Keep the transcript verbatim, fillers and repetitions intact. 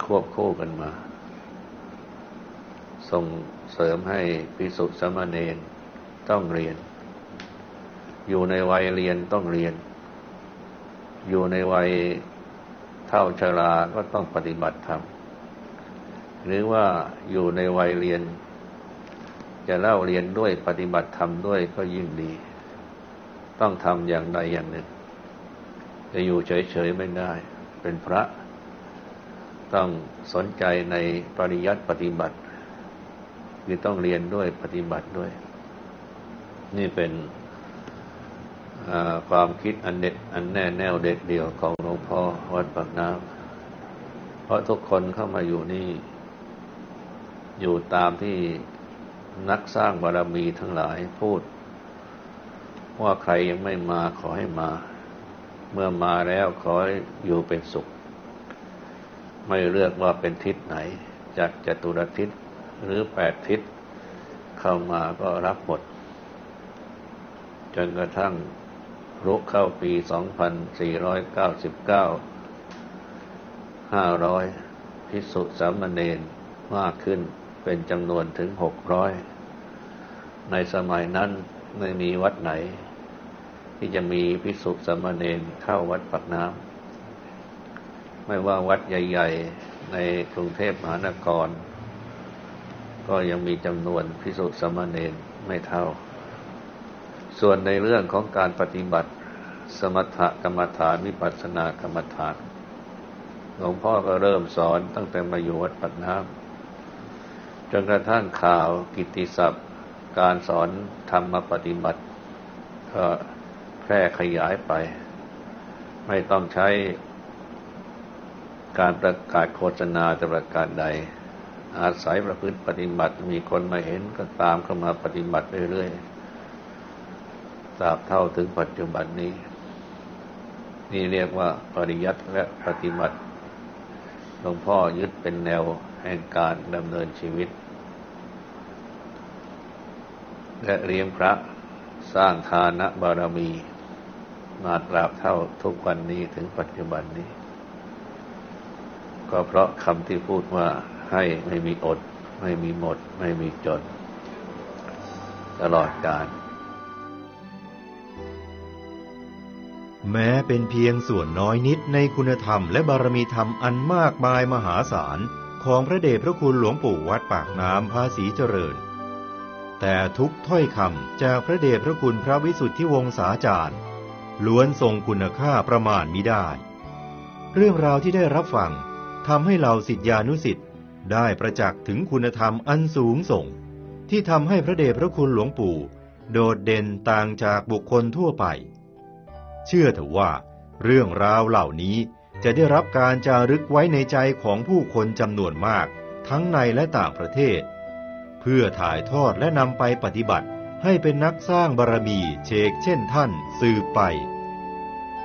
ควบคู่กันมาส่งเสริมให้ภิกษุสามเณรต้องเรียนอยู่ในวัยเรียนต้องเรียนอยู่ในวัยเฒ่าชราก็ต้องปฏิบัติธรรมหรือว่าอยู่ในวัยเรียนจะเล่าเรียนด้วยปฏิบัติธรรมด้วยก็ยิ่งดีต้องทำอย่างใดอย่างหนึ่งจะอยู่เฉยๆไม่ได้เป็นพระต้องสนใจในปริยัติปฏิบัติคือต้องเรียนด้วยปฏิบัติด้วยนี่เป็นความคิดอันเด็ดอันแน่แน่วเด็ดเดี่ยวของหลวงพ่อวัดปากน้ำเพราะทุกคนเข้ามาอยู่นี่อยู่ตามที่นักสร้างบารมีทั้งหลายพูดว่าใครยังไม่มาขอให้มาเมื่อมาแล้วขอให้อยู่เป็นสุขไม่เลือกว่าเป็นทิศไหนจากจตุรทิศหรือแปดทิศเข้ามาก็รับหมดจนกระทั่งรุกเข้าปีสองพันสี่ร้อยเก้าสิบเก้า ห้าร้อยภิกษุสามเณรมากขึ้นเป็นจำนวนถึงหกร้อยในสมัยนั้นไม่มีวัดไหนที่จะมีภิกษุสามเณรเข้าวัดปากน้ำไม่ว่าวัดใหญ่ๆในกรุงเทพมหานครก็ยังมีจำนวนภิกษุสามเณรไม่เท่าส่วนในเรื่องของการปฏิบัติสมถกรรมฐานวิปัสสนากรรมฐานหลวงพ่อก็เริ่มสอนตั้งแต่มาอยู่วัดปากน้ำจนกระทั่งข่าวกิตติศัพท์การสอนธรรมปฏิบัติก็แพร่ขยายไปไม่ต้องใช้การประกาศโฆษณาแต่ประการใดอาศัยประพฤติปฏิบัติมีคนมาเห็นก็ตามเข้ามาปฏิบัติเรื่อยๆตราบเท่าถึงปัจจุบันนี้นี่เรียกว่าปริยัติและปฏิบัติหลวงพ่อยึดเป็นแนวแห่งการดำเนินชีวิตและเลี้ยงพระสร้างทานบารมีมาตราบเท่าทุกวันนี้ถึงปัจจุบันนี้ก็เพราะคำที่พูดว่าให้ไม่มีอดไม่มีหมดไม่มีจนตลอดกาลแม้เป็นเพียงส่วนน้อยนิดในคุณธรรมและบารมีธรรมอันมากมายมหาศาลของพระเดชพระคุณหลวงปู่วัดปากน้ำภาษีเจริญแต่ทุกถ้อยคำจากพระเดชพระคุณพระวิสุทธิวงศาจารย์ล้วนทรงคุณค่าประมาณมิได้เรื่องราวที่ได้รับฟังทำให้เหล่าศิษยานุศิษย์ได้ประจักษ์ถึงคุณธรรมอันสูงส่งที่ทำให้พระเดชพระคุณหลวงปู่โดดเด่นต่างจากบุคคลทั่วไปเชื่อเถอะว่าเรื่องราวเหล่านี้จะได้รับการจารึกไว้ในใจของผู้คนจำนวนมากทั้งในและต่างประเทศเพื่อถ่ายทอดและนำไปปฏิบัติให้เป็นนักสร้างบารมีเชกเช่นท่านสืบไป